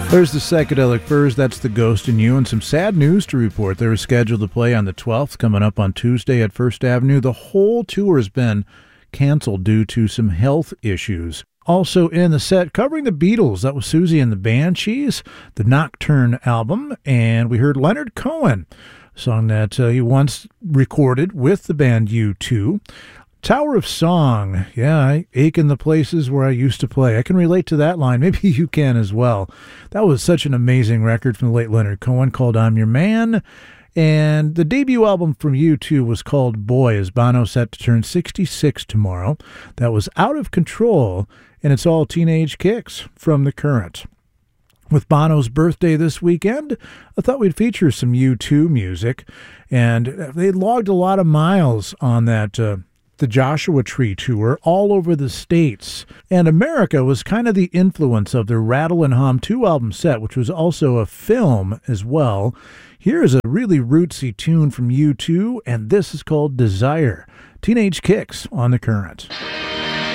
There's the Psychedelic Furs, that's The Ghost in You, and some sad news to report. They were scheduled to play on the 12th, coming up on Tuesday at First Avenue. The whole tour has been canceled due to some health issues. Also in the set, covering the Beatles, that was Susie and the Banshees, the Nocturne album, and we heard Leonard Cohen, a song that he once recorded with the band U2. Tower of Song, yeah, I ache in the places where I used to play. I can relate to that line. Maybe you can as well. That was such an amazing record from the late Leonard Cohen called I'm Your Man. And the debut album from U2 was called Boy, as Bono set to turn 66 tomorrow. That was Out of Control, and it's all teenage kicks from The Current. With Bono's birthday this weekend, I thought we'd feature some U2 music. And they logged a lot of miles on that the Joshua Tree tour all over the States. And America was kind of the influence of their Rattle and Hum 2 album set, which was also a film as well. Here is a really rootsy tune from U2, and this is called Desire. Teenage Kicks on The Current.